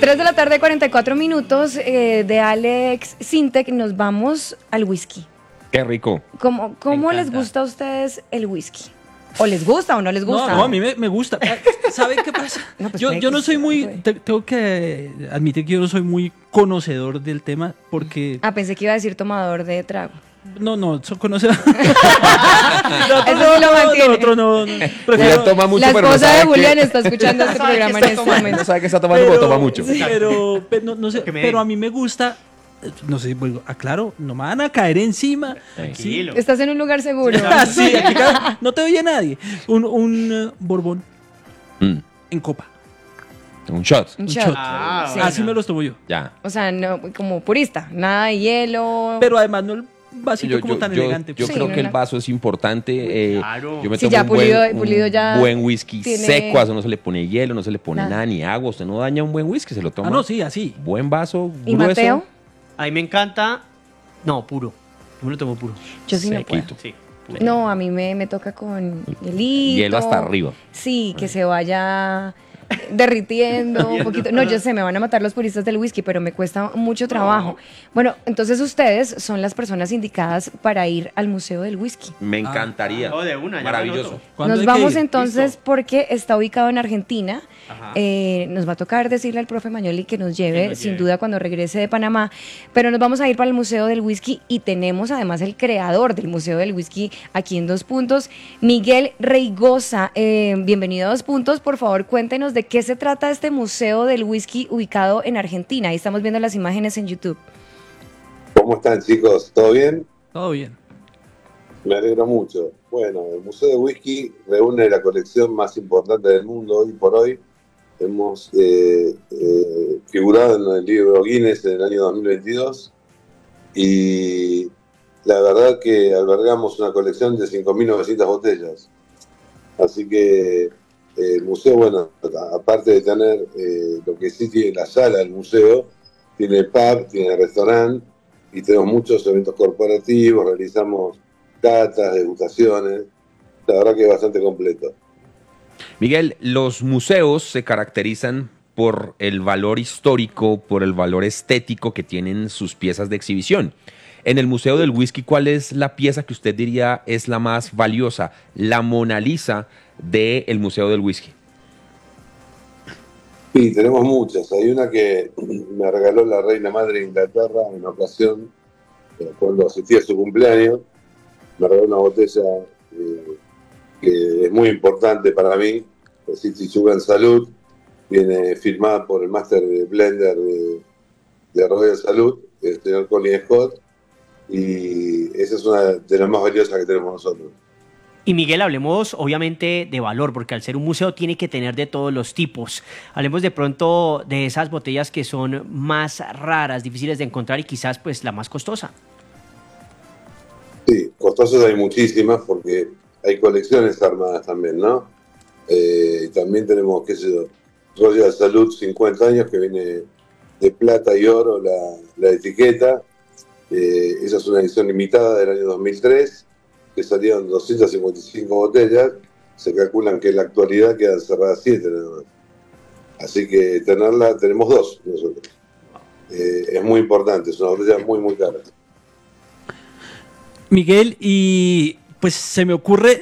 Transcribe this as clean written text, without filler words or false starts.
3 de la tarde, 44 minutos de Alex Sintek. Nos vamos al whisky. Qué rico. ¿Cómo les gusta a ustedes el whisky? ¿O les gusta o no les gusta? No, a mí me gusta. ¿Sabe qué pasa? No, pues yo no soy muy... Tengo que admitir que yo no soy muy conocedor del tema porque... Pensé que iba a decir tomador de trago. No, soy conocedor. Eso sí lo mantiene. Otro no. Ella toma mucho, La pero no esposa sabe de Julián que- está escuchando este programa en este momento. No sabe que está tomando, pero toma mucho. Pero no sé, pero a mí me gusta... No sé, bueno, aclaro, no me van a caer encima. Tranquilo. Estás en un lugar seguro. Sí, aquí no te oye nadie. Un Borbón Mm, en copa. un shot. Un Un shot. shot. Sí. Así me los tomo yo. Ya. O sea, no, como purista, nada de hielo. Pero además no el vasito como tan elegante. Yo Sí, creo no, que el no. vaso es importante. Claro. Yo me Sí, tomo ya un pulido ya buen whisky tiene- seco, a eso no se le pone hielo, no se le pone Nada. nada, ni agua. Usted no daña un buen whisky, se lo toma. No, sí, así. Buen vaso, ¿Y grueso. Mateo? A mí me encanta. No, puro. Yo me lo tomo puro. Yo sí no puedo. Sequito. Sí. Puro. No, a mí me toca con hielito. Hielo hasta arriba. Sí, que se vaya derritiendo un poquito. No, yo sé, me van a matar los puristas del whisky, pero me cuesta mucho trabajo. Bueno, entonces ustedes son las personas indicadas para ir al Museo del Whisky. Me encantaría. No, de una, ya Maravilloso. anoto. ¿Cuándo Nos hay que vamos ir? entonces Listo. porque está ubicado en Argentina. Ajá. Nos va a tocar decirle al profe Magnoli que nos lleve, Que nos sin lleve. duda, cuando regrese de Panamá. Pero nos vamos a ir para el Museo del Whisky y tenemos además el creador del Museo del Whisky aquí en Dos Puntos, Miguel Reigosa. Bienvenido a Dos Puntos. Por favor, cuéntenos de qué se trata este Museo del Whisky ubicado en Argentina. Ahí estamos viendo las imágenes en YouTube. ¿Cómo están, chicos? ¿Todo bien? Todo bien. Me alegro mucho. Bueno, el Museo de Whisky reúne la colección más importante del mundo hoy por hoy. Hemos figurado en el libro Guinness en el año 2022 y la verdad que albergamos una colección de 5.900 botellas. Así que el museo, bueno, aparte de tener lo que sí tiene la sala del museo, tiene pub, tiene restaurante y tenemos muchos eventos corporativos, realizamos catas, degustaciones, la verdad que es bastante completo. Miguel, los museos se caracterizan por el valor histórico, por el valor estético que tienen sus piezas de exhibición. En el Museo del Whisky, ¿cuál es la pieza que usted diría es la más valiosa, la Mona Lisa del Museo del Whisky? Sí, tenemos muchas. Hay una que me regaló la reina madre de Inglaterra en una ocasión, cuando asistí a su cumpleaños. Me regaló una botella que es muy importante para mí, City Sugar Salud. Viene firmada por el Master de Blender de Royal Salud, el señor Colin Scott, y esa es una de las más valiosas que tenemos nosotros. Y Miguel, hablemos obviamente de valor, porque al ser un museo tiene que tener de todos los tipos. Hablemos de pronto de esas botellas que son más raras, difíciles de encontrar y quizás pues la más costosa. Sí, costosas hay muchísimas porque hay colecciones armadas también, ¿no? Y también tenemos, qué sé yo, Royal Salud 50 años que viene de plata y oro la etiqueta. Esa es una edición limitada del año 2003, que salieron 255 botellas. Se calculan que en la actualidad quedan cerradas 7 nada más. Así que tenemos 2 nosotros. Es muy importante, es una botella muy, muy cara. Miguel, y pues se me ocurre